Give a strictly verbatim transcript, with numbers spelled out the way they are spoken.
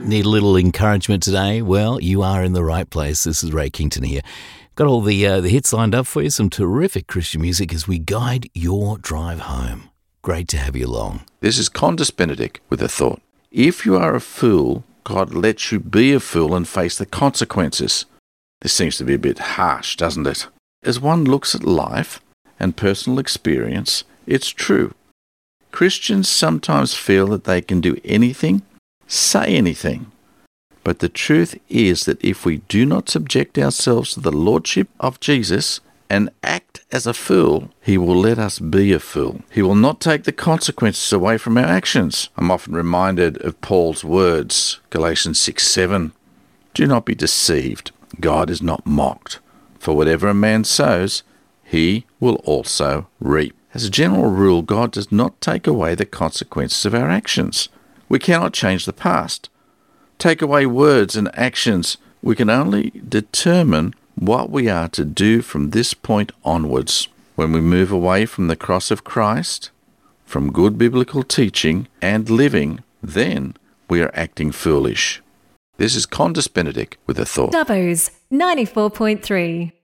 Need a little encouragement today? Well, you are in the right place. This is Ray Kington here. Got all the uh, the hits lined up for you, some terrific Christian music as we guide your drive home. Great to have you along. This is Condis Benedict with a thought. If you are a fool, God lets you be a fool and face the consequences. This seems to be a bit harsh, doesn't it? As one looks at life and personal experience, it's true. Christians sometimes feel that they can do anything, say anything. But the truth is that if we do not subject ourselves to the lordship of Jesus and act as a fool, he will let us be a fool. He will not take the consequences away from our actions. I'm often reminded of Paul's words, Galatians six seven. Do not be deceived. God is not mocked. For whatever a man sows, he will also reap. As a general rule, God does not take away the consequences of our actions. We cannot change the past. Take away words and actions. We can only determine what we are to do from this point onwards. When we move away from the cross of Christ, from good biblical teaching and living, then we are acting foolish. This is Condis Benedict with a thought. Dubbo's ninety-four point three.